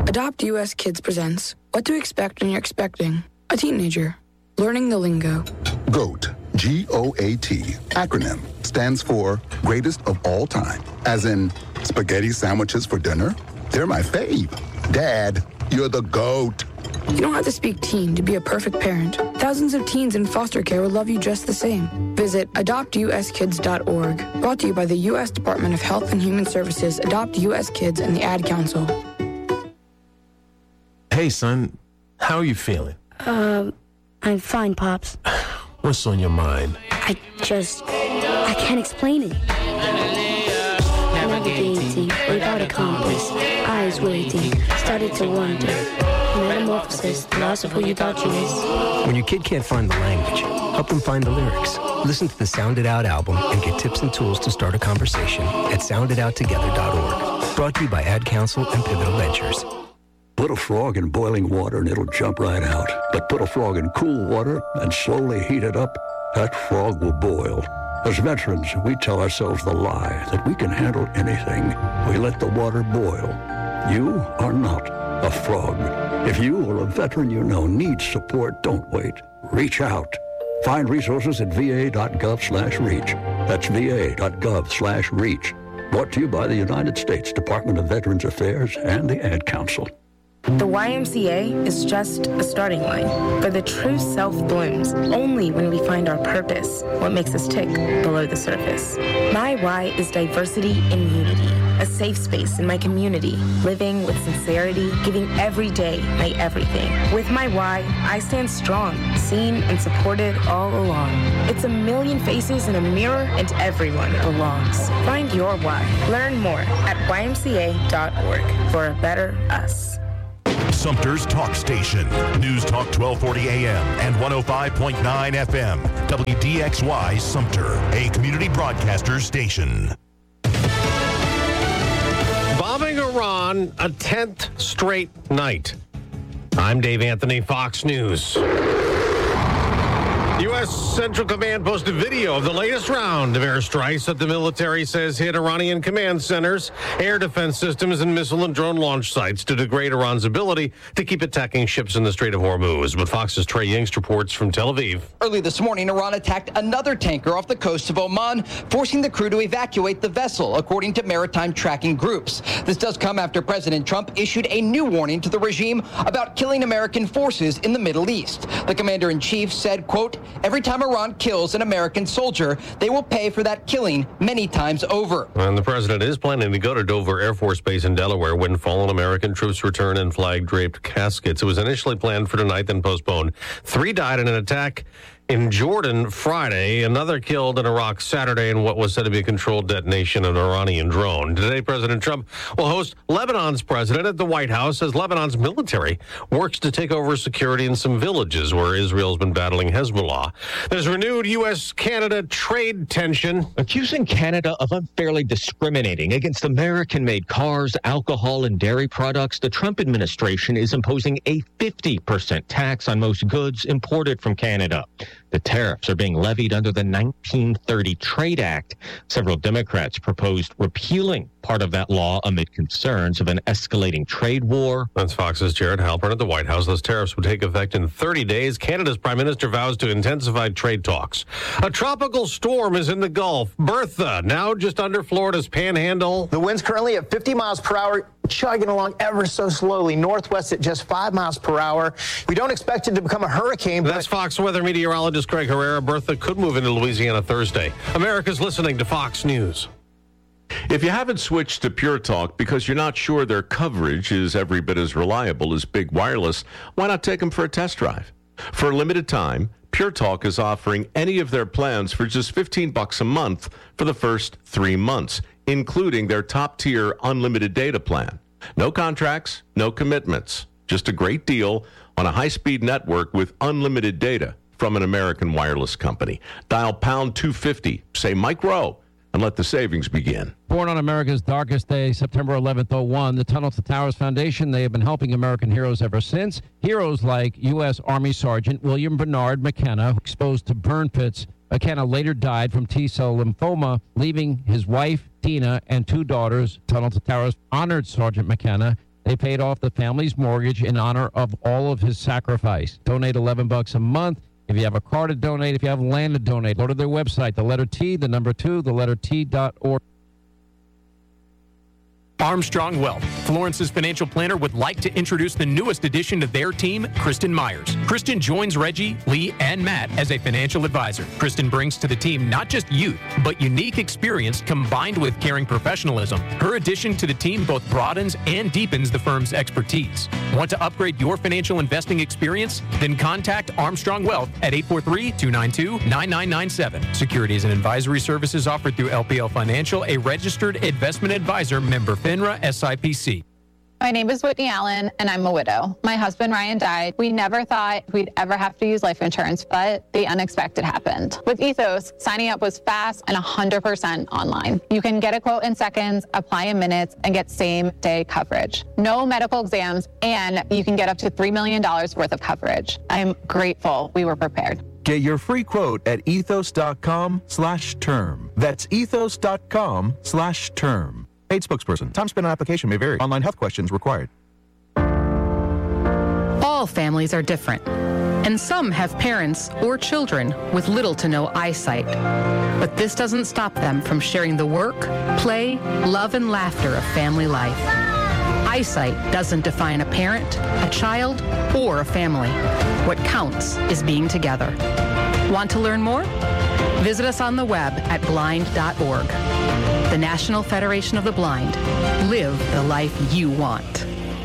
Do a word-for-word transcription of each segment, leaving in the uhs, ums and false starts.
Adopt U S Kids presents What to Expect When You're Expecting a Teenager. Learning the lingo. GOAT, G O A T, acronym, stands for Greatest of All Time. As in, spaghetti sandwiches for dinner? They're my fave. Dad, you're the GOAT. You don't have to speak teen to be a perfect parent. Thousands of teens in foster care will love you just the same. Visit adopt u s kids dot org. Brought to you by the U S Department of Health and Human Services, Adopt U S Kids, and the Ad Council. Hey, son, how are you feeling? Um, I'm fine, Pops. What's on your mind? I just, I can't explain it. Navigating without a compass, eyes waiting, started to wonder. Metamorphosis, the loss of who you thought you was. When your kid can't find the language, help them find the lyrics. Listen to the Sound It Out album and get tips and tools to start a conversation at sound it out together dot org. Brought to you by Ad Council and Pivotal Ventures. Put a frog in boiling water and it'll jump right out. But put a frog in cool water and slowly heat it up, that frog will boil. As veterans, we tell ourselves the lie that we can handle anything. We let the water boil. You are not a frog. If you or a veteran you know needs support, don't wait. Reach out. Find resources at v a dot gov slash reach. That's v a dot gov slash reach. Brought to you by the United States Department of Veterans Affairs and the Ad Council. The Y M C A is just a starting line, for the true self blooms only when we find our purpose, what makes us tick below the surface. My Y is diversity and unity, a safe space in my community, living with sincerity, giving every day my everything. With my Y, I stand strong, seen and supported all along. It's a million faces in a mirror and everyone belongs. Find your Y. Learn more at y m c a dot org for a better us. Sumter's Talk Station. News Talk twelve forty A M and one oh five point nine F M. W D X Y Sumter, a community broadcaster station. Bombing Iran a tenth straight night. I'm Dave Anthony, Fox News. U S Central Command posted video of the latest round of airstrikes that the military says hit Iranian command centers, air defense systems, and missile and drone launch sites to degrade Iran's ability to keep attacking ships in the Strait of Hormuz. But Fox's Trey Yingst reports from Tel Aviv. Early this morning, Iran attacked another tanker off the coast of Oman, forcing the crew to evacuate the vessel, according to maritime tracking groups. This does come after President Trump issued a new warning to the regime about killing American forces in the Middle East. The commander-in-chief said, quote, "Every time Iran kills an American soldier, they will pay for that killing many times over." And the president is planning to go to Dover Air Force Base in Delaware when fallen American troops return in flag-draped caskets. It was initially planned for tonight, then postponed. Three died in an attack in Jordan Friday, another killed in Iraq Saturday in what was said to be a controlled detonation of an Iranian drone. Today, President Trump will host Lebanon's president at the White House as Lebanon's military works to take over security in some villages where Israel's been battling Hezbollah. There's renewed U S Canada trade tension. Accusing Canada of unfairly discriminating against American-made cars, alcohol, and dairy products, the Trump administration is imposing a fifty percent tax on most goods imported from Canada. The tariffs are being levied under the nineteen thirty Trade Act. Several Democrats proposed repealing part of that law amid concerns of an escalating trade war. That's Fox's Jared Halpern at the White House. Those tariffs would take effect in thirty days. Canada's prime minister vows to intensify trade talks. A tropical storm is in the Gulf. Bertha, now just under Florida's panhandle. The wind's currently at fifty miles per hour, chugging along ever so slowly. Northwest at just five miles per hour. We don't expect it to become a hurricane. That's but- Fox weather meteorologist Craig Herrera. Bertha could move into Louisiana Thursday. America's listening to Fox News. If you haven't switched to Pure Talk because you're not sure their coverage is every bit as reliable as Big Wireless, why not take them for a test drive? For a limited time, Pure Talk is offering any of their plans for just fifteen bucks a month for the first three months, including their top-tier unlimited data plan. No contracts, no commitments, just a great deal on a high-speed network with unlimited data from an American wireless company. Dial pound two fifty, say Mike Rowe, and let the savings begin. Born on America's darkest day, September eleventh, oh one, the Tunnel to Towers Foundation, they have been helping American heroes ever since. Heroes like U S Army Sergeant William Bernard McKenna, exposed to burn pits. McKenna later died from T-cell lymphoma, leaving his wife, Tina, and two daughters. Tunnel to Towers honored Sergeant McKenna. They paid off the family's mortgage in honor of all of his sacrifice. Donate eleven bucks a month. If you have a car to donate, if you have land to donate, go to their website, the letter T, the number two, the letter T dot org. Armstrong Wealth. Florence's financial planner would like to introduce the newest addition to their team, Kristen Myers. Kristen joins Reggie, Lee, and Matt as a financial advisor. Kristen brings to the team not just youth, but unique experience combined with caring professionalism. Her addition to the team both broadens and deepens the firm's expertise. Want to upgrade your financial investing experience? Then contact Armstrong Wealth at eight four three, two nine two, nine nine nine seven. Securities and advisory services offered through L P L Financial, a registered investment advisor, member FINRA S I P C. My name is Whitney Allen, and I'm a widow. My husband, Ryan, died. We never thought we'd ever have to use life insurance, but the unexpected happened. With Ethos, signing up was fast and one hundred percent online. You can get a quote in seconds, apply in minutes, and get same-day coverage. No medical exams, and you can get up to three million dollars worth of coverage. I'm grateful we were prepared. Get your free quote at ethos.com slash term. That's ethos.com slash term. Paid spokesperson. Time spent on application may vary. Online health questions required. All families are different, and some have parents or children with little to no eyesight. But this doesn't stop them from sharing the work, play, love, and laughter of family life. Eyesight doesn't define a parent, a child, or a family. What counts is being together. Want to learn more? Visit us on the web at blind dot org. The National Federation of the Blind. Live the life you want.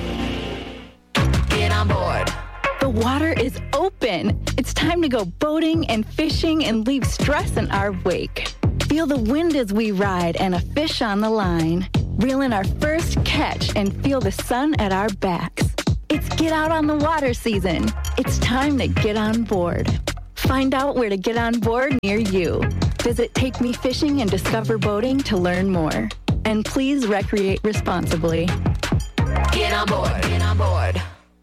Get on board. The water is open. It's time to go boating and fishing and leave stress in our wake. Feel the wind as we ride and a fish on the line. Reel in our first catch and feel the sun at our backs. It's get out on the water season. It's time to get on board. Find out where to get on board near you. Visit Take Me Fishing and Discover Boating to learn more. And please recreate responsibly. Get on board. Get on board.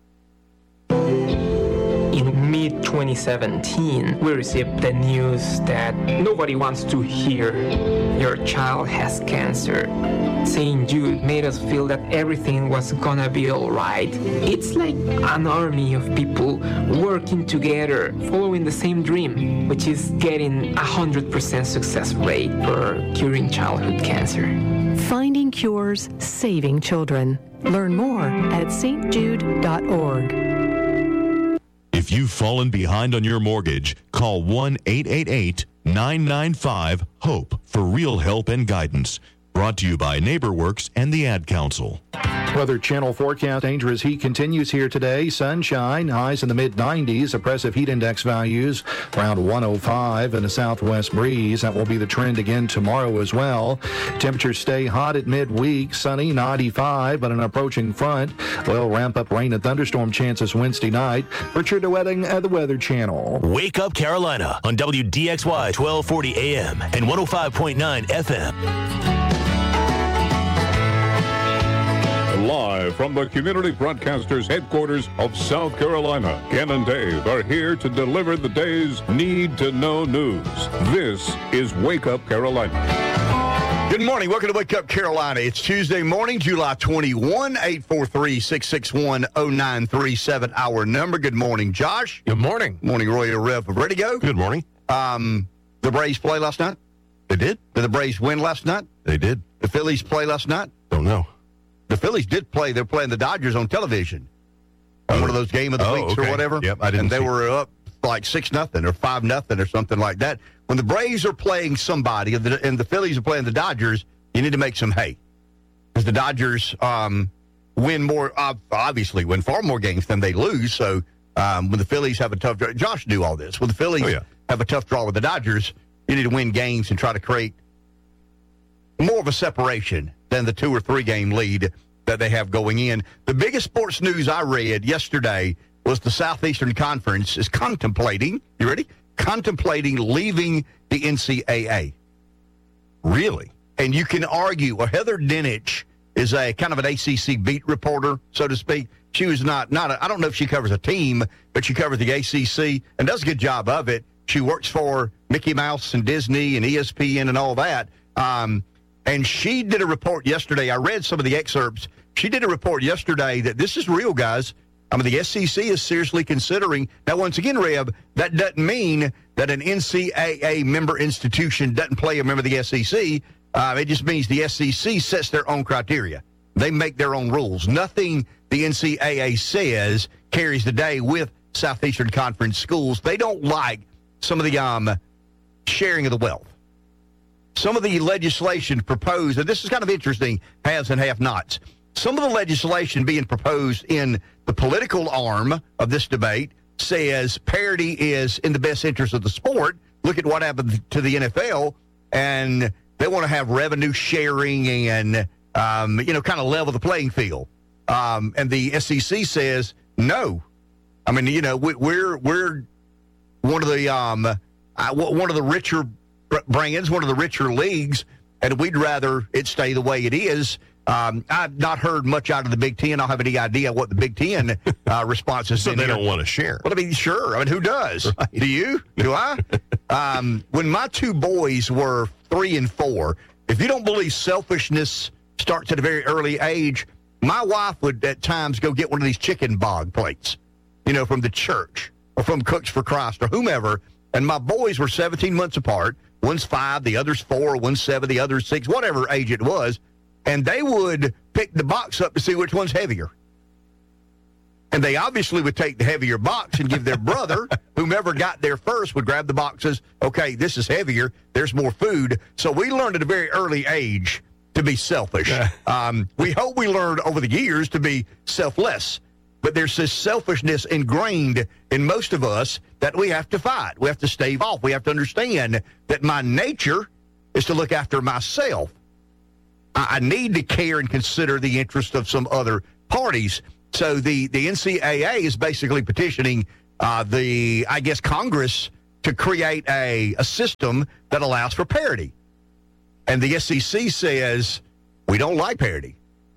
In mid twenty seventeen, we received the news that nobody wants to hear your child has cancer. Saint Jude made us feel that everything was gonna be alright. It's like an army of people working together, following the same dream, which is getting a one hundred percent success rate for curing childhood cancer. Finding cures, saving children. Learn more at s t jude dot org. If you've fallen behind on your mortgage, call one eight eight eight, nine nine five, HOPE for real help and guidance. Brought to you by NeighborWorks and the Ad Council. Weather Channel forecast. Dangerous heat continues here today. Sunshine, highs in the mid nineties. Oppressive heat index values around one oh five, and a southwest breeze. That will be the trend again tomorrow as well. Temperatures stay hot at midweek. Sunny, ninety-five, but an approaching front will ramp up rain and thunderstorm chances Wednesday night. Richard DeWetting at the Weather Channel. Wake Up Carolina on W D X Y twelve forty A M and one oh five point nine F M. Live from the Community Broadcasters headquarters of South Carolina, Ken and Dave are here to deliver the day's need-to-know news. This is Wake Up Carolina. Good morning. Welcome to Wake Up Carolina. It's Tuesday morning, July twenty-first, eight four three, six six one, oh nine three seven, our number. Good morning, Josh. Good morning. Morning, Roy Rev. Ready to go? Good morning. Um, the Braves play last night? They did. Did the Braves win last night? They did. The Phillies play last night? Don't know. The Phillies did play. They're playing the Dodgers on television. On one of those game of the oh, weeks okay. or whatever. Yep, I didn't And they see. were up like six nothing or five nothing or something like that. When the Braves are playing somebody and the, and the Phillies are playing the Dodgers, you need to make some hay. Because the Dodgers um, win more, uh, obviously win far more games than they lose. So um, when the Phillies have a tough draw, Josh knew all this. When the Phillies Oh, yeah. have a tough draw with the Dodgers, you need to win games and try to create more of a separation than the two or three game lead that they have going in. The biggest sports news I read yesterday was the Southeastern Conference is contemplating, you ready? Contemplating leaving the N C double A. Really? And you can argue, well, Heather Dinich is a kind of an A C C beat reporter, so to speak. She was not, not a, I don't know if she covers a team, but she covers the A C C and does a good job of it. She works for Mickey Mouse and Disney and E S P N and all that. Um, And she did a report yesterday. I read some of the excerpts. She did a report yesterday that this is real, guys. I mean, the S E C is seriously considering. Now, once again, Reb, that doesn't mean that an N C double A member institution doesn't play a member of the S E C. Uh, it just means the S E C sets their own criteria. They make their own rules. Nothing the N C double A says carries the day with Southeastern Conference schools. They don't like some of the um, sharing of the wealth. Some of the legislation proposed, and this is kind of interesting, haves and have-nots. Some of the legislation being proposed in the political arm of this debate says parity is in the best interest of the sport. Look at what happened to the N F L, and they want to have revenue sharing and, um, you know, kind of level the playing field. Um, and the S E C says no. I mean, you know, we, we're we're one of the um, uh, one of the richer brands, one of the richer leagues, and we'd rather it stay the way it is. Um, I've not heard much out of the Big Ten. I don't have any idea what the Big Ten uh, response has so been. They here. don't want to share. Well, I mean, sure. I mean, who does? Right. Do you? Do I? um, when my two boys were three and four, if you don't believe selfishness starts at a very early age, my wife would at times go get one of these chicken bog plates, you know, from the church or from Cooks for Christ or whomever. And my boys were seventeen months apart. One's five, the other's four, one's seven, the other's six, whatever age it was. And they would pick the box up to see which one's heavier. And they obviously would take the heavier box and give their brother, whomever got there first, would grab the boxes. Okay, this is heavier. There's more food. So we learned at a very early age to be selfish. Um, we hope we learned over the years to be selfless. But there's this selfishness ingrained in most of us that we have to fight. We have to stave off. We have to understand that my nature is to look after myself. I need to care and consider the interest of some other parties. So the, the N C double A is basically petitioning uh, the, I guess, Congress to create a, a system that allows for parity. And the S E C says, we don't like parity.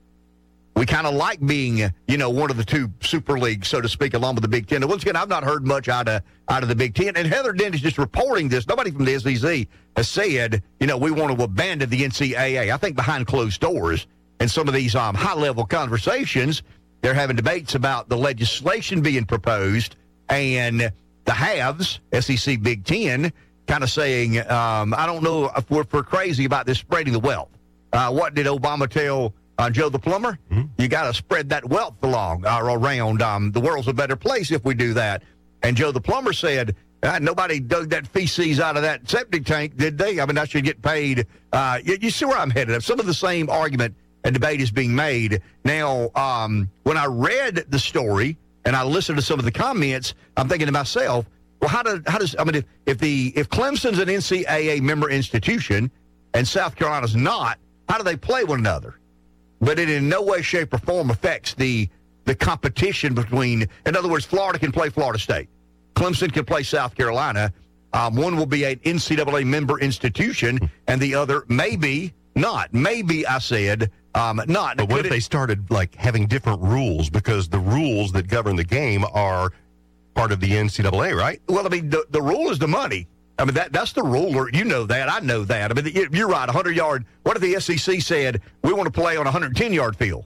We kind of like being, you know, one of the two super leagues, so to speak, along with the Big Ten. And once again, I've not heard much out of out of the Big Ten. And Heather Dent is just reporting this. Nobody from the S E C has said, you know, we want to abandon the N C double A. I think behind closed doors in some of these um, high-level conversations, they're having debates about the legislation being proposed and the haves, S E C Big Ten, kind of saying, um, I don't know if we're, if we're crazy about this spreading the wealth. Uh, what did Obama tell Uh, Joe the plumber? Mm-hmm. You got to spread that wealth along or around. Um, the world's a better place if we do that. And Joe the plumber said, uh, nobody dug that feces out of that septic tank, did they? I mean, I should get paid. Uh, you, you see where I'm headed. Some of the same argument and debate is being made. Now, um, when I read the story and I listened to some of the comments, I'm thinking to myself, well, how, do, how does, I mean, if, if, the, if Clemson's an N C double A member institution and South Carolina's not, how do they play one another? But it in no way, shape, or form affects the the competition between, in other words, Florida can play Florida State. Clemson can play South Carolina. Um, one will be an N C double A member institution, and the other maybe not. Maybe, I said, um, not. But what Could if it, they started, like, having different rules because the rules that govern the game are part of the N C double A, right? Well, I mean, the, the rule is the money. I mean, that that's the ruler. You know that. I know that. I mean, you're right, one hundred yard. What if the S E C said, we want to play on a one hundred ten yard field,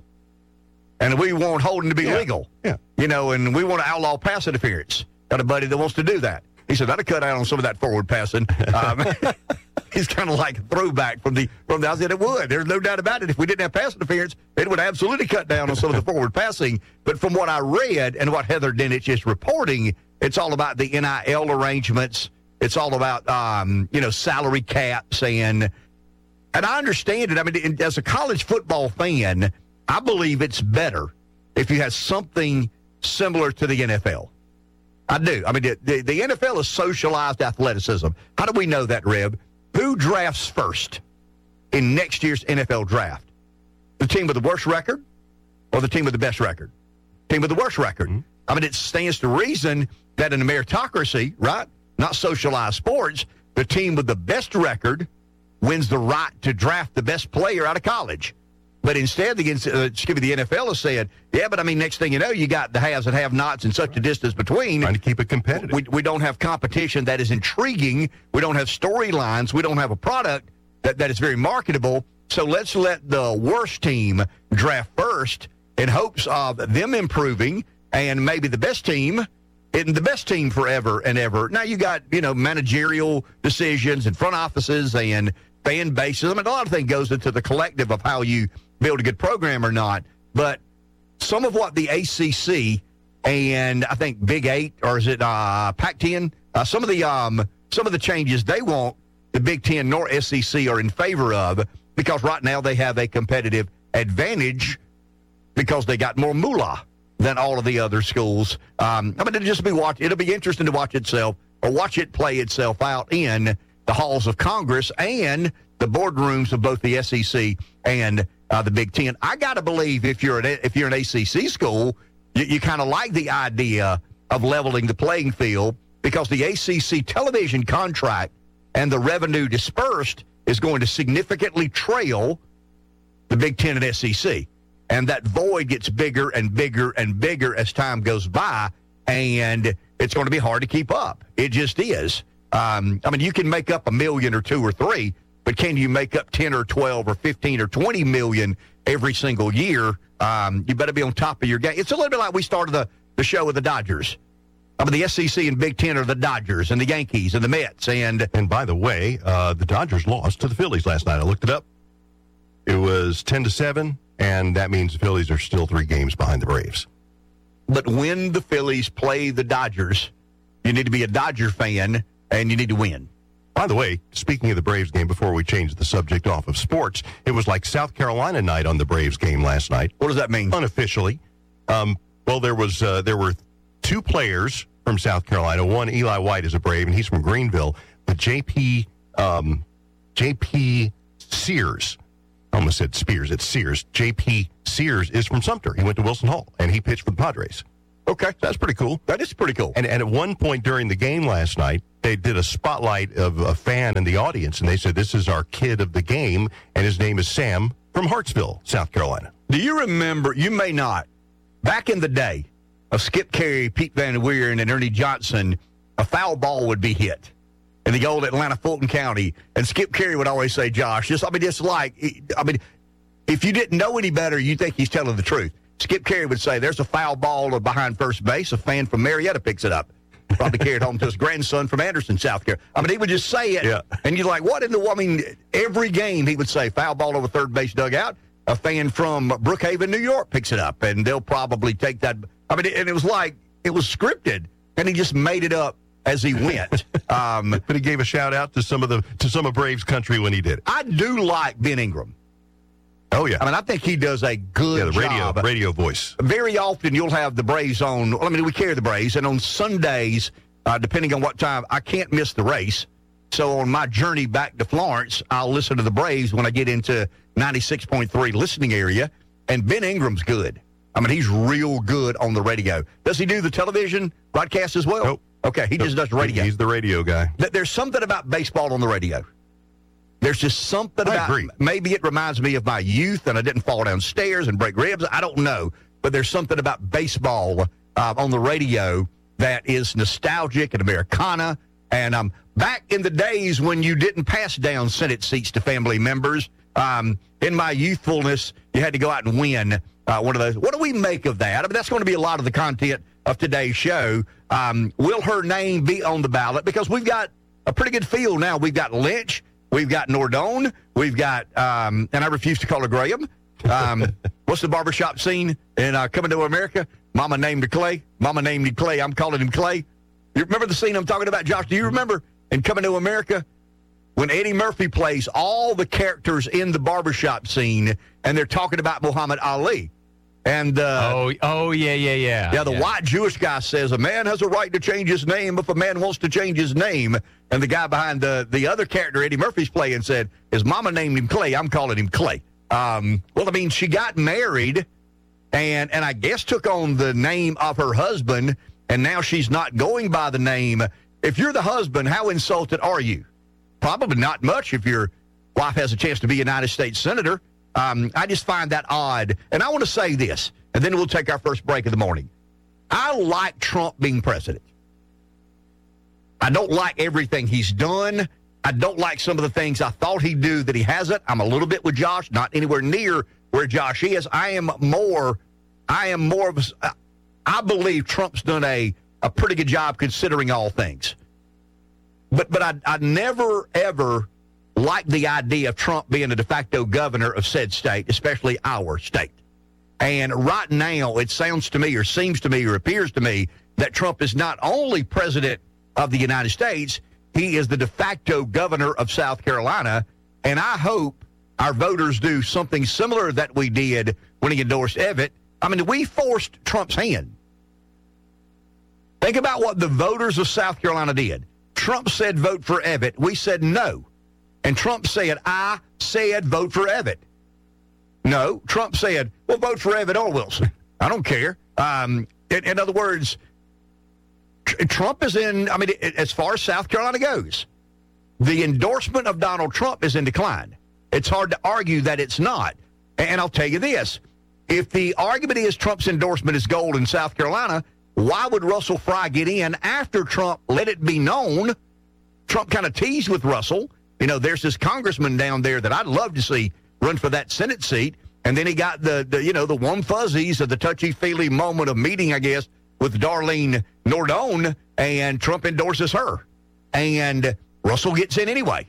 and we want holding to be yeah. legal? Yeah. You know, and we want to outlaw pass interference. Got a buddy that wants to do that. He said, I'd have cut out on some of that forward passing. Um, he's kind of like a throwback from the, from the, I said it would. There's no doubt about it. If we didn't have pass interference, it would absolutely cut down on some of the forward passing. But from what I read and what Heather Dinich is reporting, it's all about the N I L arrangements. It's all about, um, you know, salary caps. And and I understand it. I mean, as a college football fan, I believe it's better if you have something similar to the N F L. I do. I mean, the, the, the N F L is socialized athleticism. How do we know that, Reb? Who drafts first in next year's N F L draft? The team with the worst record or the team with the best record? Team with the worst record. Mm-hmm. I mean, it stands to reason that in a meritocracy, right, not socialized sports, the team with the best record wins the right to draft the best player out of college. But instead, the, uh, excuse me, the N F L has said, yeah, but I mean, next thing you know, you got the haves and have-nots and such a distance between. Trying to keep it competitive. We, we don't have competition that is intriguing. We don't have storylines. We don't have a product that, that is very marketable. So let's let the worst team draft first in hopes of them improving, and maybe the best team isn't the best team forever and ever. Now you got, you know, managerial decisions and front offices and fan bases. I mean, a lot of things goes into the collective of how you build a good program or not. But some of what the A C C and I think Big Eight, or is it uh, Pac ten, uh, some of the um, some of the changes they want, the Big Ten nor S E C are in favor of, because right now they have a competitive advantage because they got more moolah than all of the other schools. Um, I mean, it'll just be watch. It'll be interesting to watch itself or watch it play itself out in the halls of Congress and the boardrooms of both the S E C and uh, the Big Ten. I got to believe if you're an if you're an A C C school, you, you kind of like the idea of leveling the playing field, because the A C C television contract and the revenue dispersed is going to significantly trail the Big Ten and S E C. And that void gets bigger and bigger and bigger as time goes by, and it's going to be hard to keep up. It just is. Um, I mean, you can make up a million or two or three, but can you make up ten or twelve or fifteen or twenty million every single year? Um, you better be on top of your game. It's a little bit like we started the, the show with the Dodgers. I mean, the S E C and Big Ten are the Dodgers and the Yankees and the Mets. And and by the way, uh, the Dodgers lost to the Phillies last night. I looked it up. It was ten to seven, and that means the Phillies are still three games behind the Braves. But when the Phillies play the Dodgers, you need to be a Dodger fan, and you need to win. By the way, speaking of the Braves game, before we change the subject off of sports, it was like South Carolina night on the Braves game last night. What does that mean? Unofficially. Um, well, there was uh, there were two players from South Carolina. One, Eli White, is a Brave, and he's from Greenville. But J P um, J P Sears, I almost said Spears, it's Sears. J P Sears is from Sumter. He went to Wilson Hall, and he pitched for the Padres. Okay. That's pretty cool. That is pretty cool. And, and at one point during the game last night, they did a spotlight of a fan in the audience, and they said, this is our kid of the game, and his name is Sam from Hartsville, South Carolina. Do you remember, you may not, back in the day of Skip Carey, Pete Van Weeren, and Ernie Johnson, a foul ball would be hit in the old Atlanta Fulton County, and Skip Carey would always say, Josh, just, I mean, just like, I mean, if you didn't know any better, you'd think he's telling the truth. Skip Carey would say, there's a foul ball behind first base. A fan from Marietta picks it up. Probably carried home to his grandson from Anderson, South Carolina. I mean, he would just say it. Yeah. And you're like, what in the, I mean, every game he would say, foul ball over third base dugout. A fan from Brookhaven, New York picks it up, and they'll probably take that. I mean, and it was like, it was scripted, and he just made it up as he went. Um, but he gave a shout out to some of the to some of Braves country when he did it. I do like Ben Ingram. Oh, yeah. I mean, I think he does a good yeah, the radio, job. radio voice. Very often you'll have the Braves on. Well, I mean, we carry the Braves, and on Sundays, uh, depending on what time, I can't miss the race. So on my journey back to Florence, I'll listen to the Braves when I get into ninety-six point three listening area, and Ben Ingram's good. I mean, he's real good on the radio. Does he do the television broadcast as well? Nope. Okay, he nope. just does radio. He's the radio guy. There's something about baseball on the radio. There's just something I about, agree. Maybe it reminds me of my youth and I didn't fall downstairs and break ribs. I don't know. But there's something about baseball uh, on the radio that is nostalgic and Americana. And um, back in the days when you didn't pass down Senate seats to family members, um, in my youthfulness, you had to go out and win uh, one of those. What do we make of that? I mean, that's going to be a lot of the content of today's show. Um, will her name be on the ballot? Because we've got a pretty good field now. We've got Lynch. We've got Nordone. We've got, um, and I refuse to call her Graham. Um, what's the barbershop scene in uh, Coming to America? Mama named her Clay. Mama named him Clay. I'm calling him Clay. You remember the scene I'm talking about, Josh? Do you remember in Coming to America when Eddie Murphy plays all the characters in the barbershop scene and they're talking about Muhammad Ali? And uh, oh, oh, yeah, yeah, yeah. Yeah, the yeah. white Jewish guy says a man has a right to change his name if a man wants to change his name. And the guy behind the, the other character Eddie Murphy's playing said, his mama named him Clay. I'm calling him Clay. Um, well, I mean, she got married and, and I guess took on the name of her husband, and now she's not going by the name. If you're the husband, how insulted are you? Probably not much if your wife has a chance to be a United States Senator. Um, I just find that odd. And I want to say this, and then we'll take our first break of the morning. I like Trump being president. I don't like everything he's done. I don't like some of the things I thought he'd do that he hasn't. I'm a little bit with Josh, not anywhere near where Josh is. I am more, I am more of a, I believe Trump's done a, a pretty good job considering all things. But but I, I never, ever liked the idea of Trump being a de facto governor of said state, especially our state. And right now, it sounds to me, or seems to me, or appears to me, that Trump is not only president of the United States, he is the de facto governor of South Carolina. And I hope our voters do something similar that we did when he endorsed Evitt. I mean, we forced Trump's hand. Think about what the voters of South Carolina did. Trump said vote for Evitt. We said no. And Trump said, I said vote for Evitt. No, Trump said, well, vote for Evitt or Wilson. I don't care. Um, in, in other words, tr- Trump is in, I mean, it, as far as South Carolina goes, the endorsement of Donald Trump is in decline. It's hard to argue that it's not. And I'll tell you this. If the argument is Trump's endorsement is gold in South Carolina, why would Russell Fry get in after Trump let it be known? Trump kind of teased with Russell. You know, there's this congressman down there that I'd love to see run for that Senate seat. And then he got the, the you know, the warm fuzzies of the touchy-feely moment of meeting, I guess, with Darlene Nordone, and Trump endorses her. And Russell gets in anyway.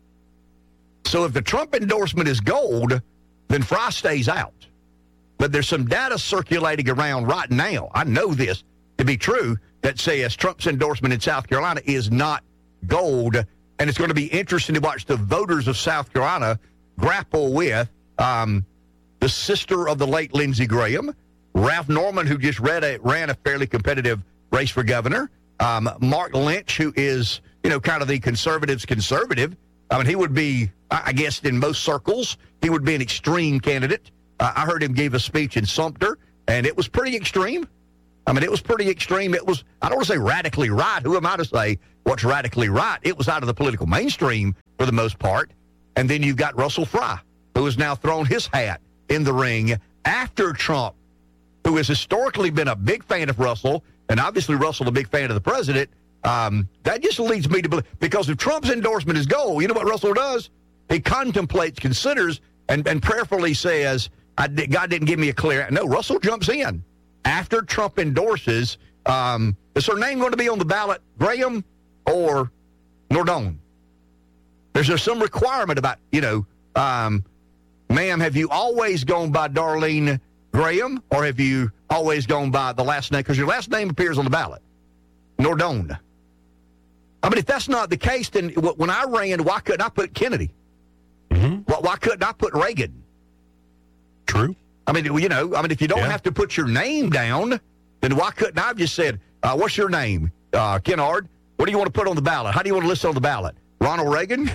So if the Trump endorsement is gold, then Fry stays out. But there's some data circulating around right now, I know this to be true, that says Trump's endorsement in South Carolina is not gold. And it's going to be interesting to watch the voters of South Carolina grapple with um, the sister of the late Lindsey Graham, Ralph Norman, who just read a, ran a fairly competitive race for governor, um, Mark Lynch, who is, you know, kind of the conservatives' conservative. I mean, he would be, I guess, in most circles, he would be an extreme candidate. Uh, I heard him give a speech in Sumter, and it was pretty extreme. I mean, it was pretty extreme. It was, I don't want to say radically right. Who am I to say what's radically right? It was out of the political mainstream for the most part. And then you've got Russell Fry, who has now thrown his hat in the ring after Trump, who has historically been a big fan of Russell, and obviously Russell a big fan of the president. Um, that just leads me to believe, because if Trump's endorsement is gold, you know what Russell does? He contemplates, considers, and, and prayerfully says, I, God didn't give me a clear. No, Russell jumps in after Trump endorses. Um, is her name going to be on the ballot, Graham or Nordone? Is there some requirement about, you know, um, ma'am, have you always gone by Darlene Graham, or have you always gone by the last name? Because your last name appears on the ballot, Nordone. I mean, if that's not the case, then when I ran, why couldn't I put Kennedy? Mm-hmm. Why, why couldn't I put Reagan? True. I mean, you know, I mean, if you don't yeah. have to put your name down, then why couldn't I have just said, uh, what's your name, uh, Kennard? What do you want to put on the ballot? How do you want to list on the ballot? Ronald Reagan?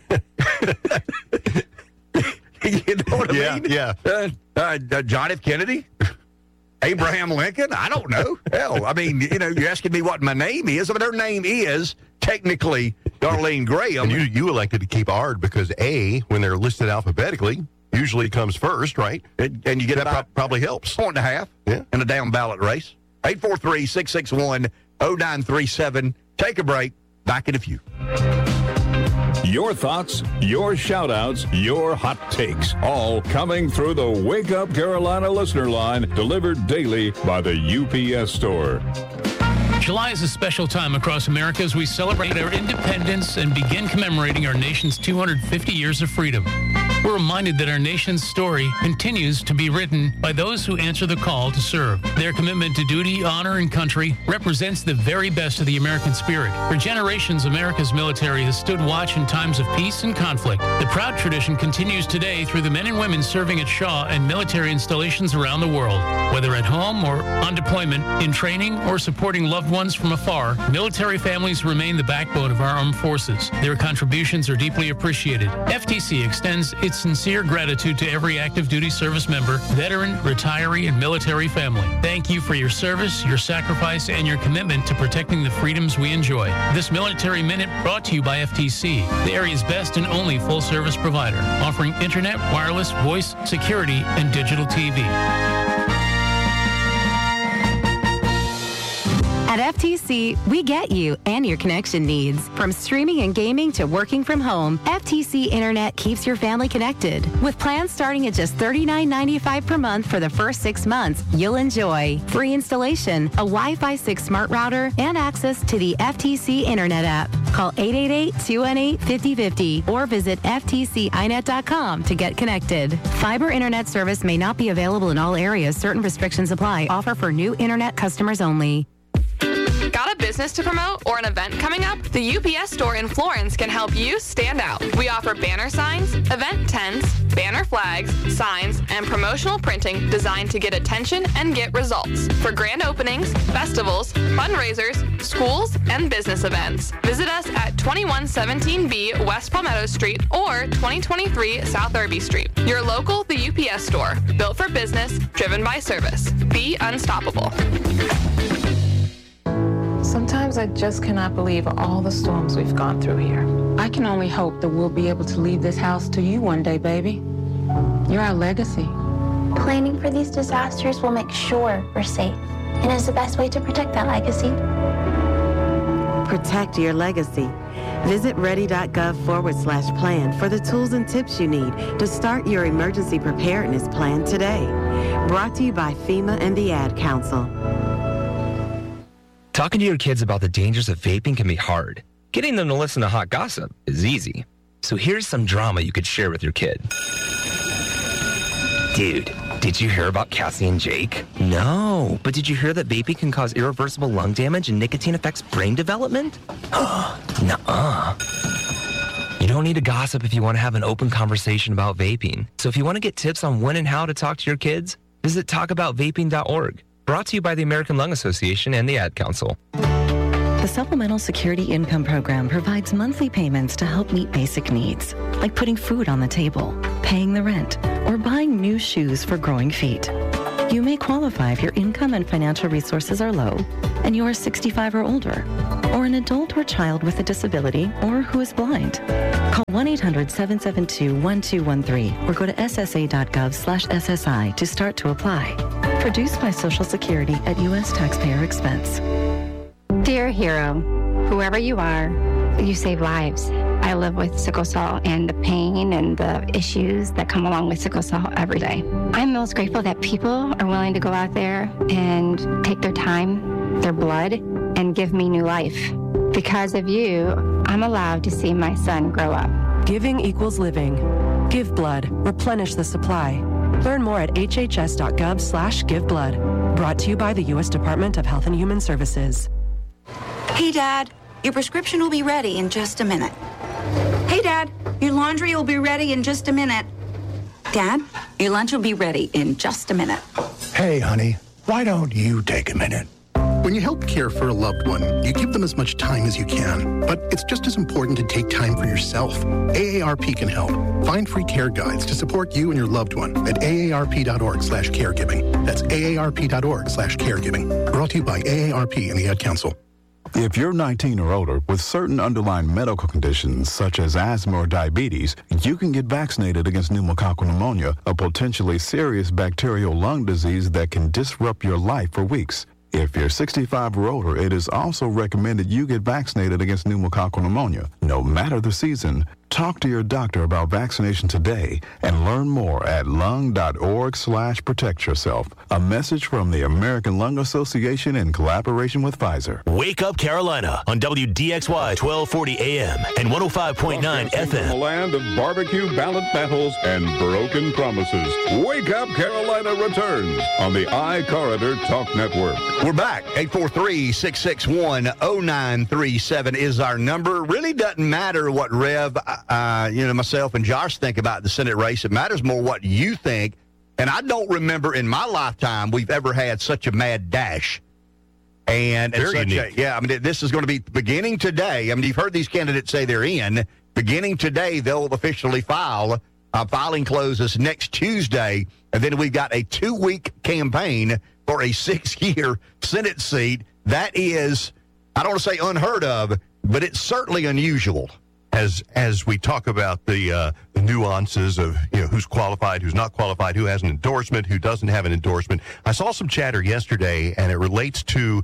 You know what I yeah, mean? Yeah, uh, uh, uh, John F. Kennedy? Abraham Lincoln? I don't know. Hell, I mean, you know, you're asking me what my name is. I mean, her name is technically Darlene Graham. And you, you elected to keep Ard because A, when they're listed alphabetically, usually comes first, right? And, and you get that about pro- probably helps. Point and a half yeah. in a down ballot race. eight four three, six six one, zero nine three seven. Take a break. Back in a few. Your thoughts, your shout-outs, your hot takes, all coming through the Wake Up Carolina listener line, delivered daily by the U P S store. July is a special time across America as we celebrate our independence and begin commemorating our nation's two hundred fifty years of freedom. We're reminded that our nation's story continues to be written by those who answer the call to serve. Their commitment to duty, honor, and country represents the very best of the American spirit. For generations, America's military has stood watch in times of peace and conflict. The proud tradition continues today through the men and women serving at Shaw and military installations around the world. Whether at home or on deployment, in training, or supporting loved ones from afar, military families remain the backbone of our armed forces. Their contributions are deeply appreciated. F T C extends its sincere gratitude to every active duty service member, veteran, retiree, and military family. Thank you for your service, your sacrifice, and your commitment to protecting the freedoms we enjoy. This Military Minute brought to you by F T C, the area's best and only full-service provider, offering internet, wireless, voice, security, and digital T V. At F T C, C, we get you and your connection needs. From streaming and gaming to working from home, F T C Internet keeps your family connected. With plans starting at just thirty-nine ninety-five per month for the first six months, you'll enjoy free installation, a Wi-Fi six smart router, and access to the F T C Internet app. Call eight eight eight, two one eight, five oh five oh or visit F T C I net dot com to get connected. Fiber internet service may not be available in all areas. Certain restrictions apply. Offer for new internet customers only. Got a business to promote or an event coming up? The U P S store in Florence can help you stand out. We offer banner signs, event tents, banner flags, signs, and promotional printing designed to get attention and get results for grand openings, festivals, fundraisers, schools, and business events. Visit us at twenty-one seventeen B West Palmetto Street or twenty twenty-three South Irby Street. Your local, the U P S store, built for business, driven by service. Be unstoppable. Sometimes I just cannot believe all the storms we've gone through here. I can only hope that we'll be able to leave this house to you one day, baby. You're our legacy. Planning for these disasters will make sure we're safe and is the best way to protect that legacy. Protect your legacy. Visit ready.gov forward slash plan for the tools and tips you need to start your emergency preparedness plan today. Brought to you by FEMA and the Ad Council. Talking to your kids about the dangers of vaping can be hard. Getting them to listen to hot gossip is easy. So here's some drama you could share with your kid. Dude, did you hear about Cassie and Jake? No, but did you hear that vaping can cause irreversible lung damage and nicotine affects brain development? Nuh-uh. You don't need to gossip if you want to have an open conversation about vaping. So if you want to get tips on when and how to talk to your kids, visit talk about vaping dot org. Brought to you by the American Lung Association and the Ad Council. The Supplemental Security Income Program provides monthly payments to help meet basic needs, like putting food on the table, paying the rent, or buying new shoes for growing feet. You may qualify if your income and financial resources are low, and you are sixty-five or older, or an adult or child with a disability, or who is blind. Call one eight hundred, seven seven two, one two one three or go to S S A dot gov slash S S I to start to apply. Produced by Social Security at U S taxpayer expense. Dear hero, whoever you are, you save lives. I live with sickle cell and the pain and the issues that come along with sickle cell every day. I'm most grateful that people are willing to go out there and take their time, their blood, and give me new life. Because of you, I'm allowed to see my son grow up. Giving equals living. Give blood. Replenish the supply. Learn more at H H S dot gov slash give blood. Brought to you by the U S Department of Health and Human Services. Hey, Dad, your prescription will be ready in just a minute. Hey, Dad, your laundry will be ready in just a minute. Dad, your lunch will be ready in just a minute. Hey, honey, why don't you take a minute? When you help care for a loved one, you give them as much time as you can. But it's just as important to take time for yourself. A A R P can help. Find free care guides to support you and your loved one at A A R P dot org slash caregiving. That's A A R P dot org slash caregiving. Brought to you by A A R P and the Ad Council. If you're nineteen or older with certain underlying medical conditions such as asthma or diabetes, you can get vaccinated against pneumococcal pneumonia, a potentially serious bacterial lung disease that can disrupt your life for weeks. If you're sixty-five or older, it is also recommended you get vaccinated against pneumococcal pneumonia. No matter the season, talk to your doctor about vaccination today and learn more at lung dot org slash protect yourself. A message from the American Lung Association in collaboration with Pfizer. Wake Up Carolina on W D X Y twelve forty A M and one oh five point nine F M. The land of barbecue ballot battles and broken promises. Wake Up Carolina returns on the iCorridor Talk Network. We're back. eight four three, six six one, oh nine three seven is our number. Really doesn't matter what Rev, uh, you know, myself and Josh think about the Senate race. It matters more what you think. And I don't remember in my lifetime we've ever had such a mad dash. And, and Very such unique. A, yeah, I mean, this is going to be beginning today. I mean, you've heard these candidates say they're in. Beginning today, they'll officially file. Uh, filing closes next Tuesday. And then we've got a two-week campaign for a six-year Senate seat. That is, I don't want to say unheard of, but it's certainly unusual. As as we talk about the, uh, the nuances of you know who's qualified, who's not qualified, who has an endorsement, who doesn't have an endorsement, I saw some chatter yesterday, and it relates to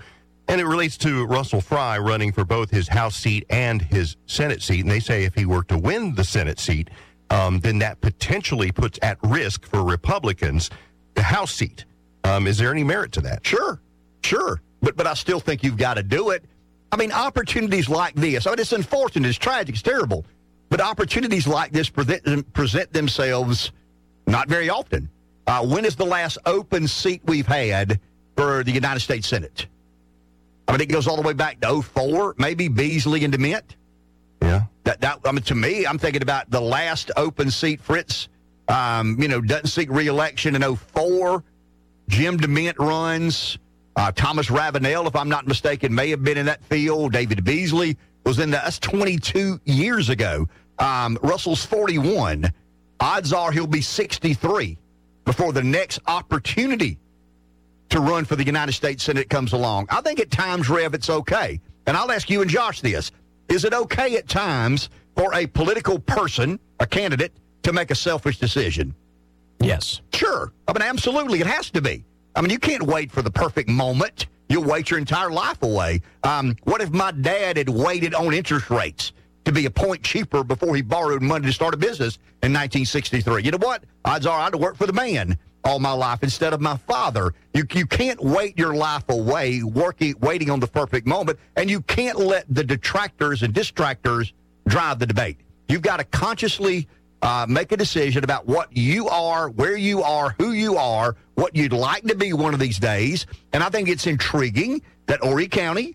And it relates to Russell Fry running for both his House seat and his Senate seat. And they say if he were to win the Senate seat, um, then that potentially puts at risk for Republicans the House seat. Um, is there any merit to that? Sure, sure. But but I still think you've got to do it. I mean, opportunities like this, I mean, it's unfortunate, it's tragic, it's terrible. But opportunities like this present, present themselves not very often. Uh, when is the last open seat we've had for the United States Senate? I mean, it goes all the way back to oh four, maybe Beasley and DeMint. Yeah. That, that, I mean, to me, I'm thinking about the last open seat. Fritz, um, you know, doesn't seek re-election in oh four. Jim DeMint runs. Uh, Thomas Ravenel, if I'm not mistaken, may have been in that field. David Beasley was in that. That's twenty-two years ago. Um, Russell's forty-one. Odds are he'll be sixty-three before the next opportunity to run for the United States Senate comes along. I think at times, Rev, it's okay. And I'll ask you and Josh this. Is it okay at times for a political person, a candidate, to make a selfish decision? Yes. Sure. I mean, absolutely. It has to be. I mean, you can't wait for the perfect moment. You'll wait your entire life away. Um, what if my dad had waited on interest rates to be a point cheaper before he borrowed money to start a business in nineteen sixty-three? You know what? Odds are I'd have worked for the man all my life instead of my father. You you can't wait your life away working, waiting on the perfect moment, and you can't let the detractors and distractors drive the debate. You've got to consciously uh, make a decision about what you are, where you are, who you are, what you'd like to be one of these days. And I think it's intriguing that Horry County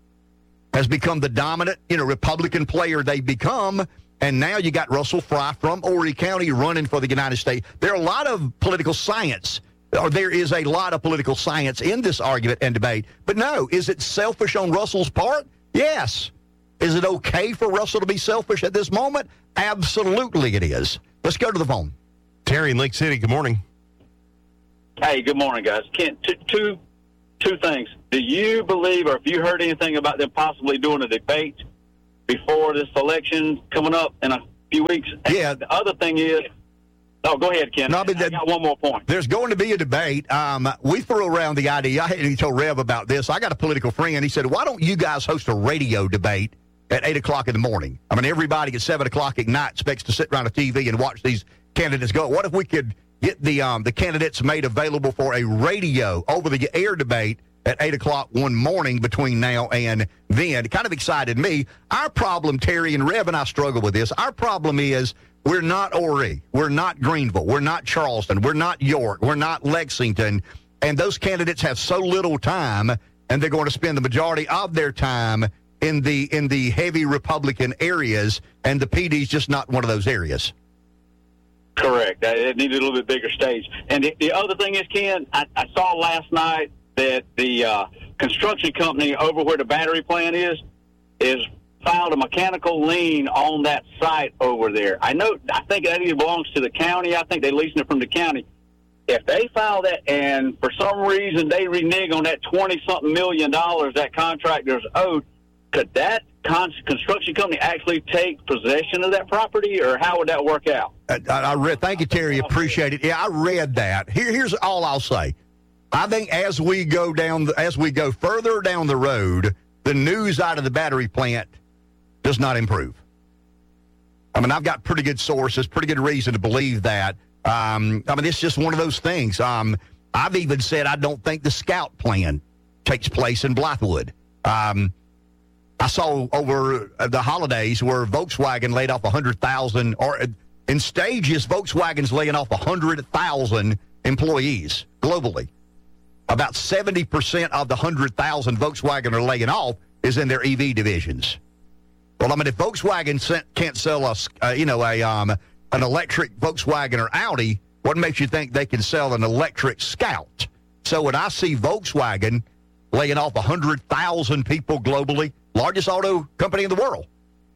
has become the dominant, you know, Republican player they've become. And now you got Russell Fry from Horry County running for the United States. There are a lot of political science, or there is a lot of political science in this argument and debate. But no, is it selfish on Russell's part? Yes. Is it okay for Russell to be selfish at this moment? Absolutely it is. Let's go to the phone. Terry in Lake City, good morning. Hey, good morning, guys. Kent, two, two, two things. Do you believe, or if you heard anything about them possibly doing a debate before this election coming up in a few weeks? Yeah. And the other thing is, oh, go ahead, Ken. No, I, mean, I got one more point. There's going to be a debate. Um, we threw around the idea. I hadn't told Rev about this. I got a political friend. He said, why don't you guys host a radio debate at eight o'clock in the morning? I mean, everybody at seven o'clock at night expects to sit around a T V and watch these candidates go. What if we could get the um, the candidates made available for a radio over-the-air debate at eight o'clock one morning between now and then? It kind of excited me. Our problem, Terry and Rev and I struggle with this. Our problem is we're not Horry. We're not Greenville. We're not Charleston. We're not York. We're not Lexington. And those candidates have so little time, and they're going to spend the majority of their time in the in the heavy Republican areas, and the P D's just not one of those areas. Correct. It needed a little bit bigger stage. And the, the other thing is, Ken, I, I saw last night that the uh, construction company over where the battery plant is, is filed a mechanical lien on that site over there. I know, I think that either belongs to the county. I think they're leasing it from the county. If they file that and for some reason they renege on that twenty-something million dollars that contractor's owed, could that con- construction company actually take possession of that property, or how would that work out? I, I read. Thank you, Terry. Appreciate it. Yeah, I read that. Here, here's all I'll say. I think as we go down, the, as we go further down the road, the news out of the battery plant does not improve. I mean, I've got pretty good sources, pretty good reason to believe that. Um, I mean, it's just one of those things. Um, I've even said I don't think the Scout plan takes place in Blythewood. Um, I saw over the holidays where Volkswagen laid off one hundred thousand, or in stages, Volkswagen's laying off one hundred thousand employees globally. About seventy percent of the one hundred thousand Volkswagen are laying off is in their E V divisions. Well, I mean, if Volkswagen can't sell us, uh, you know, a um, an electric Volkswagen or Audi, what makes you think they can sell an electric Scout? So when I see Volkswagen laying off one hundred thousand people globally, largest auto company in the world,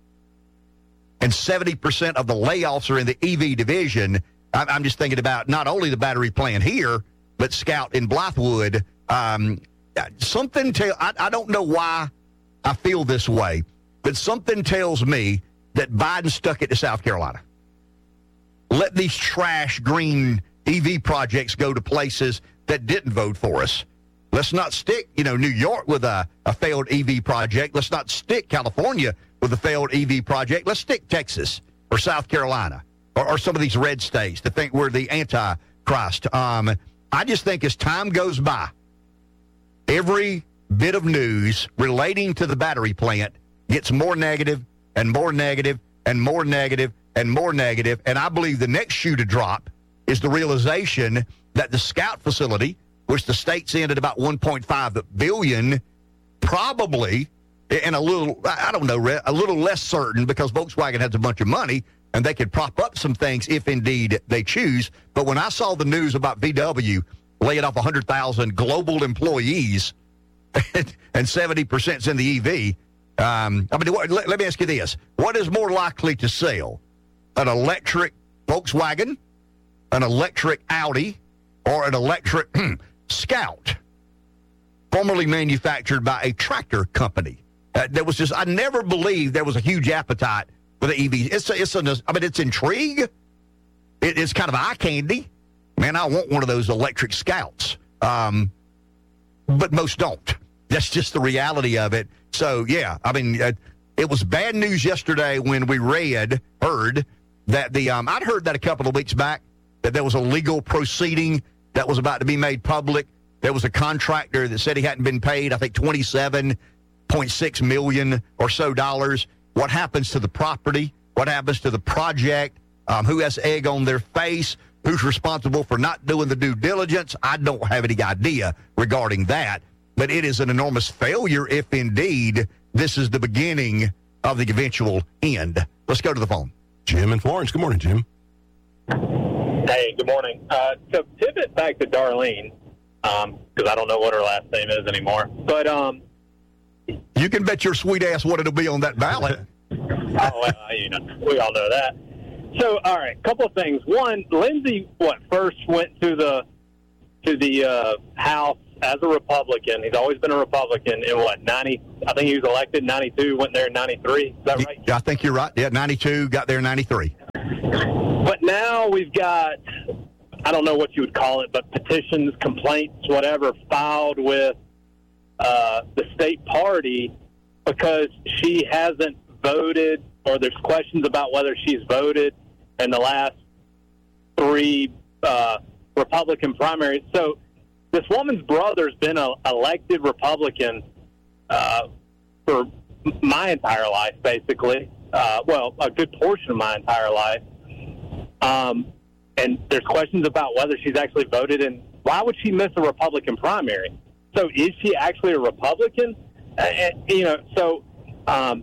and seventy percent of the layoffs are in the E V division, I'm just thinking about not only the battery plant here, but Scout in Blythewood. Um, something tell I, I don't know why I feel this way, but something tells me that Biden stuck it to South Carolina. Let these trash green E V projects go to places that didn't vote for us. Let's not stick, you know, New York with a, a failed E V project. Let's not stick California with a failed E V project. Let's stick Texas or South Carolina or, or some of these red states that think we're the Antichrist. Um, I just think as time goes by, every bit of news relating to the battery plant gets more negative and more negative and more negative and more negative. And I believe the next shoe to drop is the realization that the Scout facility, which the state's in at about one point five billion dollars, probably, and a little, I don't know, a little less certain because Volkswagen has a bunch of money and they could prop up some things if indeed they choose. But when I saw the news about V W laying off one hundred thousand global employees and seventy percent is in the E V, um, I mean, what, let, let me ask you this. What is more likely to sell, an electric Volkswagen, an electric Audi, or an electric Scout, formerly manufactured by a tractor company? Uh, there was just, I never believed there was a huge appetite for the E V. It's, a, it's a, I mean, it's intrigue. It, it's kind of eye candy. Man, I want one of those electric Scouts. Um, but most don't. That's just the reality of it. So, yeah, I mean, uh, it was bad news yesterday when we read, heard, that the, um, I'd heard that a couple of weeks back, that there was a legal proceeding that was about to be made public. There was a contractor that said he hadn't been paid, I think, twenty-seven point six million dollars or so dollars. What happens to the property? What happens to the project? Um, who has egg on their face? Who's responsible for not doing the due diligence? I don't have any idea regarding that. But it is an enormous failure if indeed this is the beginning of the eventual end. Let's go to the phone. Jim in Florence. Good morning, Jim. Hey, good morning. Uh, to pivot back to Darlene, because um, I don't know what her last name is anymore, but um, you can bet your sweet ass what it'll be on that ballot. oh, well, you know, we all know that. So, all right, couple of things. One, Lindsey, what first went to the to the uh, House as a Republican. He's always been a Republican. In what ninety? I think he was elected in ninety-two. Went there in ninety-three. Is that right? Yeah, I think you're right. Yeah, ninety-two. Got there in ninety-three. But now we've got, I don't know what you would call it, but petitions, complaints, whatever, filed with uh, the state party because she hasn't voted, or there's questions about whether she's voted in the last three uh, Republican primaries. So this woman's brother's been an elected Republican uh, for my entire life, basically. Uh, well, a good portion of my entire life. Um, and there's questions about whether she's actually voted in. Why would she miss a Republican primary? So is she actually a Republican? Uh, and, you know, so um,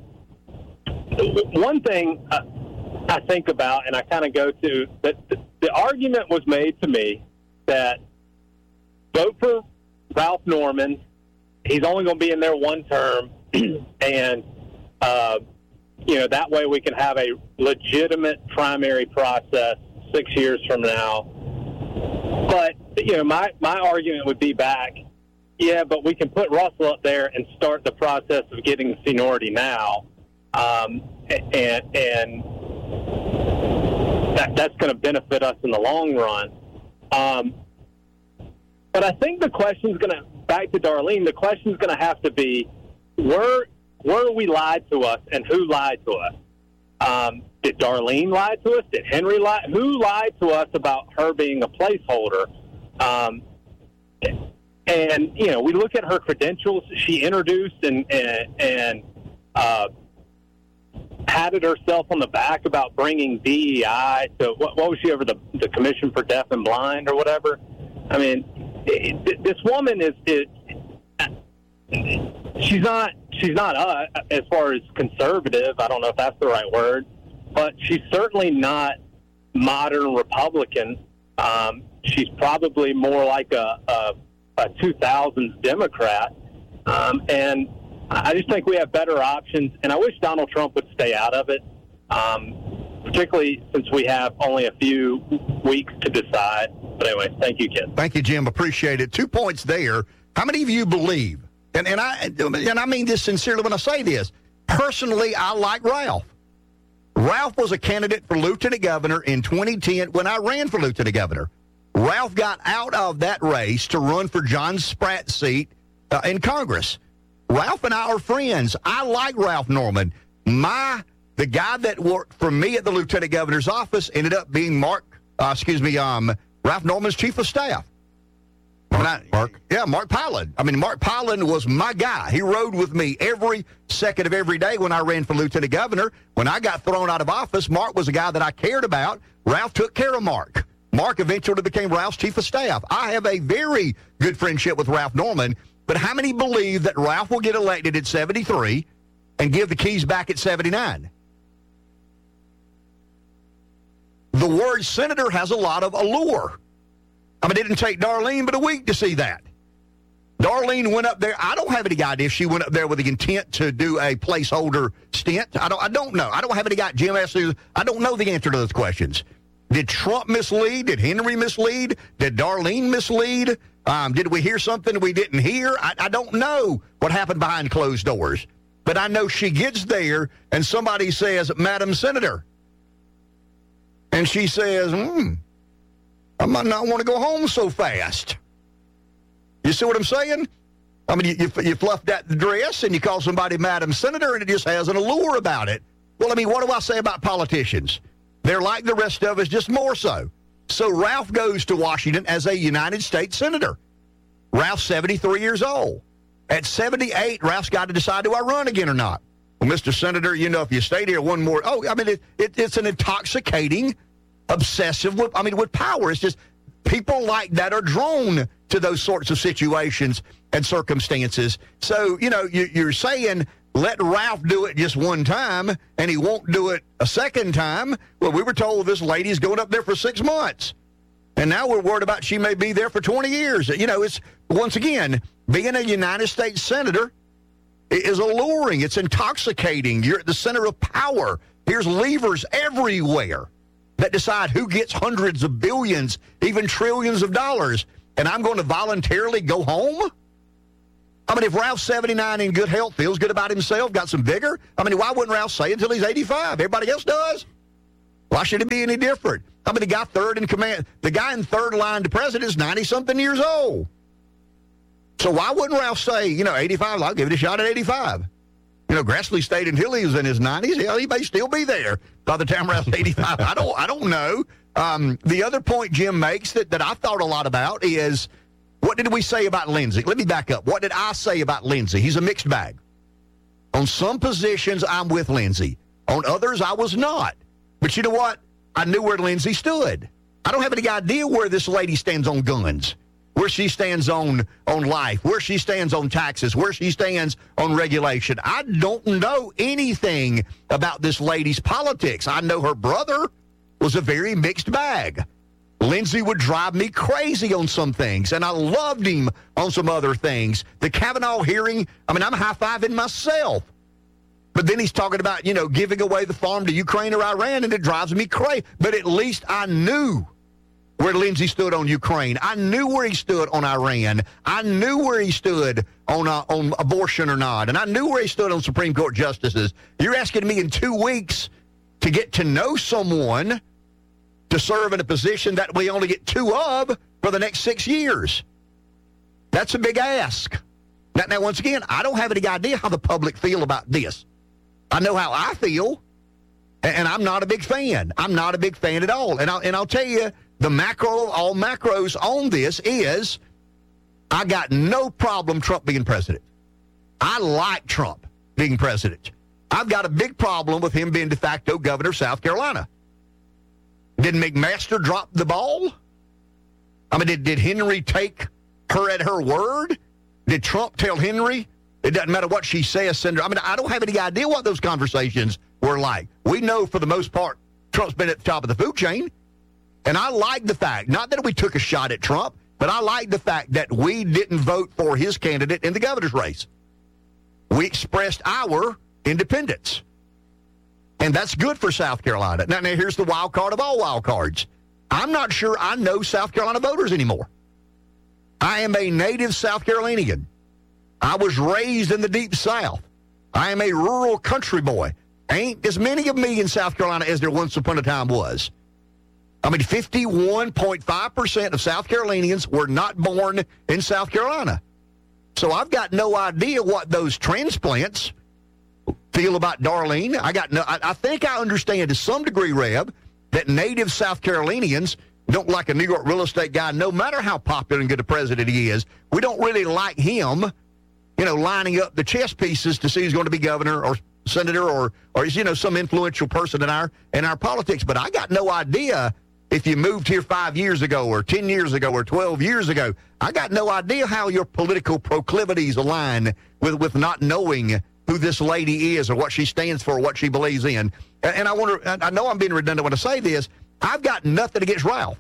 one thing uh, I think about, and I kind of go to, that the, the argument was made to me that vote for Ralph Norman. He's only going to be in there one term, and uh, you know, that way we can have a legitimate primary process six years from now. But, you know, my, my argument would be back, yeah, but we can put Russell up there and start the process of getting seniority now. Um, and and that, that's going to benefit us in the long run. Um, but I think the question's going to, back to Darlene, the question's going to have to be, were Were we lied to us, and who lied to us? Um, did Darlene lie to us? Did Henry lie? Who lied to us about her being a placeholder? Um, and, you know, we look at her credentials. She introduced and, and, and uh, patted herself on the back about bringing D E I to, what, what was she over, the, the Commission for Deaf and Blind or whatever? I mean, it, this woman is... is She's not. She's not uh, as far as conservative. I don't know if that's the right word, but she's certainly not modern Republican. Um, she's probably more like a, a, a two thousands Democrat, um, and I just think we have better options. And I wish Donald Trump would stay out of it, um, particularly since we have only a few weeks to decide. But anyway, thank you, Ken. Thank you, Jim. Appreciate it. Two points there. How many of you believe? And, and I and I mean this sincerely when I say this. Personally, I like Ralph. Ralph was a candidate for lieutenant governor in twenty ten when I ran for lieutenant governor. Ralph got out of that race to run for John Spratt's seat uh, in Congress. Ralph and I are friends. I like Ralph Norman. My the guy that worked for me at the lieutenant governor's office ended up being Mark. Uh, excuse me, um, Ralph Norman's chief of staff. Mark, I, Mark, yeah, Mark Pyland. I mean, Mark Pyland was my guy. He rode with me every second of every day when I ran for lieutenant governor. When I got thrown out of office, Mark was a guy that I cared about. Ralph took care of Mark. Mark eventually became Ralph's chief of staff. I have a very good friendship with Ralph Norman, but how many believe that Ralph will get elected at seventy-three and give the keys back at seventy-nine? The word senator has a lot of allure. I mean, it didn't take Darlene but a week to see that. Darlene went up there. I don't have any idea if she went up there with the intent to do a placeholder stint. I don't I don't know. I don't have any guy. Jim asked me, I don't know the answer to those questions. Did Trump mislead? Did Henry mislead? Did Darlene mislead? Um, did we hear something we didn't hear? I, I don't know what happened behind closed doors. But I know she gets there and somebody says, Madam Senator. And she says, hmm, I might not want to go home so fast. You see what I'm saying? I mean, you, you, you fluff that dress and you call somebody Madam Senator and it just has an allure about it. Well, I mean, what do I say about politicians? They're like the rest of us, just more so. So Ralph goes to Washington as a United States Senator. Ralph's seventy-three years old. At seventy-eight, Ralph's got to decide, do I run again or not? Well, Mister Senator, you know, if you stayed here one more, oh, I mean, it, it, it's an intoxicating, obsessive, with, I mean, with power. It's just people like that are drawn to those sorts of situations and circumstances. So, you know, you, you're saying, let Ralph do it just one time, and he won't do it a second time. Well, we were told this lady's going up there for six months. And now we're worried about she may be there for twenty years. You know, it's, once again, being a United States Senator is alluring. It's intoxicating. You're at the center of power. Here's levers everywhere that decide who gets hundreds of billions, even trillions of dollars. And I'm going to voluntarily go home? I mean, if Ralph's seventy-nine in good health, feels good about himself, got some vigor, I mean, why wouldn't Ralph say until he's eighty-five? Everybody else does. Why should it be any different? I mean, the guy third in command, the guy in third line to president is ninety-something years old. So why wouldn't Ralph say, you know, eighty-five, I'll give it a shot at eighty-five? You know, Grassley stayed until he was in his nineties. Hell, he may still be there by the time Ralph's eighty-five. I don't, I don't know. Um, the other point Jim makes that, that I've thought a lot about is, what did we say about Lindsey? Let me back up. What did I say about Lindsey? He's a mixed bag. On some positions, I'm with Lindsey. On others, I was not. But you know what? I knew where Lindsey stood. I don't have any idea where this lady stands on guns, where she stands on, on life, where she stands on taxes, where she stands on regulation. I don't know anything about this lady's politics. I know her brother was a very mixed bag. Lindsey would drive me crazy on some things, and I loved him on some other things. The Kavanaugh hearing, I mean, I'm high-fiving myself. But then he's talking about, you know, giving away the farm to Ukraine or Iran, and it drives me crazy. But at least I knew where Lindsey stood on Ukraine. I knew where he stood on Iran. I knew where he stood on uh, on abortion or not. And I knew where he stood on Supreme Court justices. You're asking me in two weeks to get to know someone to serve in a position that we only get two of for the next six years. That's a big ask. Now, now, once again, I don't have any idea how the public feel about this. I know how I feel, and I'm not a big fan. I'm not a big fan at all. And I'll, and I'll tell you, the macro of all macros on this is I got no problem Trump being president. I like Trump being president. I've got a big problem with him being de facto governor of South Carolina. Did McMaster drop the ball? I mean, did, did Henry take her at her word? Did Trump tell Henry, it doesn't matter what she says, send her? I mean, I don't have any idea what those conversations were like. We know for the most part Trump's been at the top of the food chain. And I like the fact, not that we took a shot at Trump, but I like the fact that we didn't vote for his candidate in the governor's race. We expressed our independence. And that's good for South Carolina. Now, now, here's the wild card of all wild cards. I'm not sure I know South Carolina voters anymore. I am a native South Carolinian. I was raised in the deep South. I am a rural country boy. Ain't as many of me in South Carolina as there once upon a time was. I mean, fifty-one point five percent of South Carolinians were not born in South Carolina. So I've got no idea what those transplants feel about Darlene. I got no. I, I think I understand to some degree, Reb, that native South Carolinians don't like a New York real estate guy, no matter how popular and good a president he is. We don't really like him, you know, lining up the chess pieces to see who's going to be governor or senator or, or you know, some influential person in our in our politics. But I got no idea if you moved here five years ago or ten years ago or twelve years ago. I got no idea how your political proclivities align with, with not knowing who this lady is or what she stands for or what she believes in. And, and I wonder, I know I'm being redundant when I say this, I've got nothing against Ralph.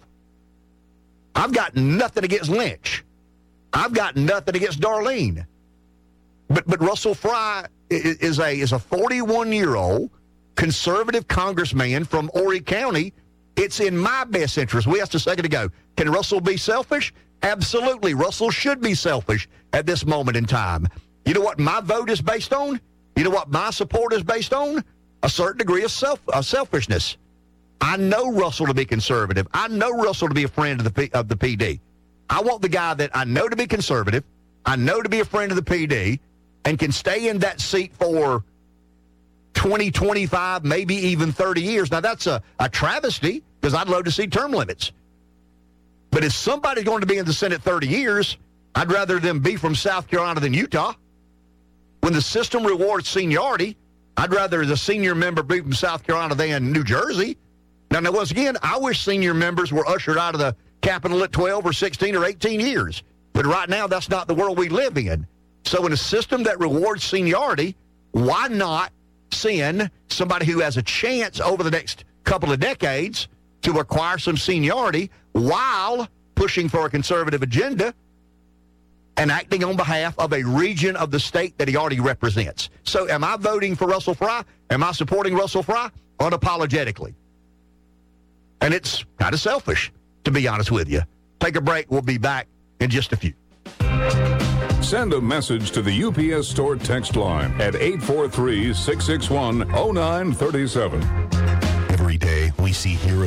I've got nothing against Lynch. I've got nothing against Darlene. But but Russell Fry is a is a forty-one-year-old conservative congressman from Horry County. It's in my best interest. We asked a second ago, can Russell be selfish? Absolutely. Russell should be selfish at this moment in time. You know what my vote is based on? You know what my support is based on? A certain degree of self uh, selfishness. I know Russell to be conservative. I know Russell to be a friend of the P, of the P D. I want the guy that I know to be conservative, I know to be a friend of the P D, and can stay in that seat for twenty, twenty-five, maybe even thirty years. Now, that's a, a travesty because I'd love to see term limits. But if somebody's going to be in the Senate thirty years, I'd rather them be from South Carolina than Utah. When the system rewards seniority, I'd rather the senior member be from South Carolina than New Jersey. Now, now, once again, I wish senior members were ushered out of the Capitol at twelve or sixteen or eighteen years. But right now, that's not the world we live in. So in a system that rewards seniority, why not send somebody who has a chance over the next couple of decades to acquire some seniority while pushing for a conservative agenda and acting on behalf of a region of the state that he already represents? So am I voting for Russell Fry? Am I supporting Russell Fry? Unapologetically. And it's kind of selfish, to be honest with you. Take a break. We'll be back in just a few. Send a message to the U P S Store text line at eight four three, six six one, oh nine three seven. Every day we see heroes